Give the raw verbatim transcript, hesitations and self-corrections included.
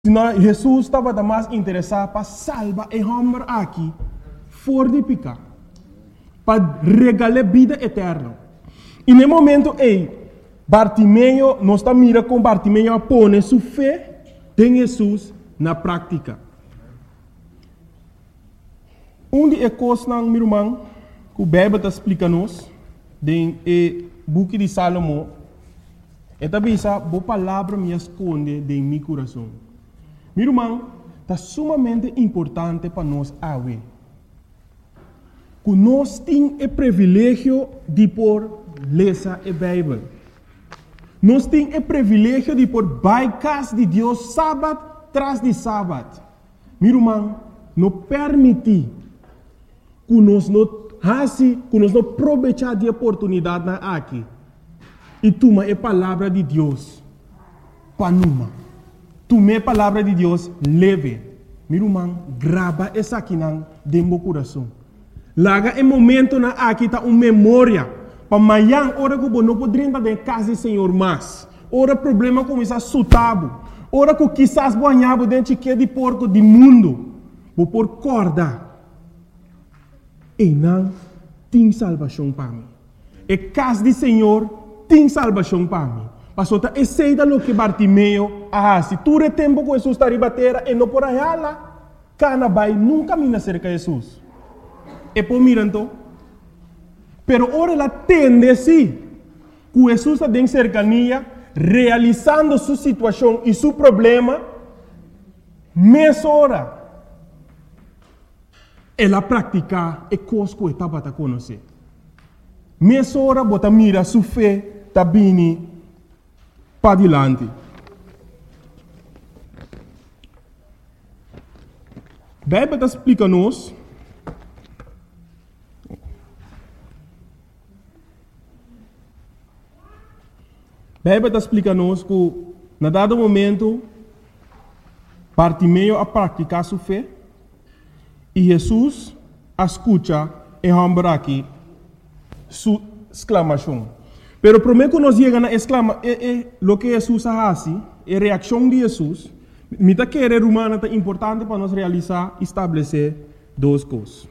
Senão Jesus estava mais interessado para salvar o homem aqui, fora de picar, para regalar vida eterna. E no momento, ei, Bartimeu, nós estamos mirando com Bartimeu a pôr sua fé em Jesus na prática. Um de coisas, meu irmão, que o Bíblia está explicando-nos, no book de Salomão, é também essa boa palavra me esconde em meu coração. Meu irmão, está sumamente importante para nós ver que nós temos o privilégio de por ler a Bíblia. Nós temos o privilégio de por baicas de Deus sábado tras de sábado. Meu irmão, não permite que nós não faça, que nós não aproveitar de oportunidade aqui e toma a palavra de Deus para nós. Tome a palavra de Deus leve. Meu irmão, grava essa aqui dentro do coração. Laga em momento na aqui está uma memória. Para amanhã, hora que você não pode entrar em casa do Senhor mais. Hora problema começa a sutabo. Hora que quizás banhava dentro de porco do mundo. Vou por corda. E não tem salvação para mim. E casa do Senhor tem salvação para mim. Pastor, é cedo lo que Bartimeu ah, se tu retempo com Jesus está ribatera e não por aí lá, cana vai nunca mina cerca de Jesus. E por mirando, pero ora ela tende sim, que Jesus está em cercania, realizando sua situação e seu problema, mês hora, ela pratica e coisa que estava a conhecer. Mês hora, bota mira sua fé, está bem para adiante. A Bíblia está explicando-nos a Bíblia está explicando-nos que, na dado momento, Bartimeu a praticar sua fé e Jesus a escuta e homem aqui sua exclamação. Pero primeiro que nós chegamos a exclamar, é, é, o que Jesus faz, a reação de Jesus, me está querer humana é importante para nós realizar, estabelecer duas coisas.